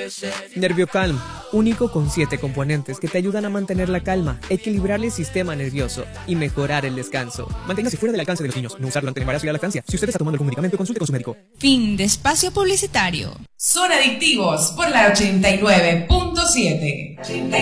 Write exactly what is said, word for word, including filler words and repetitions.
Nerviocalm, único con siete componentes que te ayudan a mantener la calma, equilibrar el sistema nervioso y mejorar el descanso. Manténgase fuera del alcance de los niños. No usarlo ante el embarazo y la lactancia. Si usted está tomando algún medicamento, consulte con su médico. Fin de espacio publicitario. Son adictivos por la ochenta y nueve punto siete.